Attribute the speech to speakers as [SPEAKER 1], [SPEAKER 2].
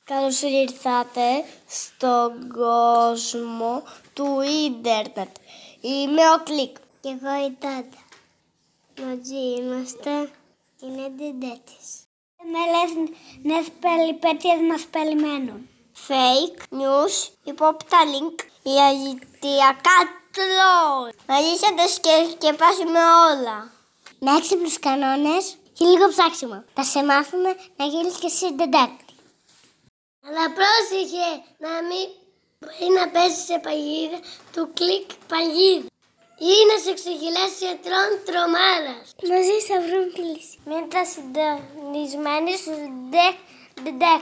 [SPEAKER 1] Καλώς ήρθατε στον κόσμο του ίντερνετ. Είμαι ο Κλικ.
[SPEAKER 2] Και εγώ η Τάντα. Μαζί είμαστε. Είναι ντεντέτες. Νέες περιπέτειες μας περιμένουν.
[SPEAKER 1] Fake news, υπόπτα link, η αγιτιακά τρόλ. Μαζί θα τα σκεπάσουμε όλα.
[SPEAKER 2] Με έξυπνους κανόνες και λίγο ψάξιμο. Θα σε μάθουμε να γίνεις και εσύ ντεντέτη. Αλλά πρόσεχε να μην μπορεί να πέσει σε παγίδα του Κλικ παγίδα. Ή να σε ξεγελάσει ιατρών τρομάρας. Μαζί θα βρουν λύση.
[SPEAKER 1] Μείνετε συντονισμένοι στους ντεντέκτες.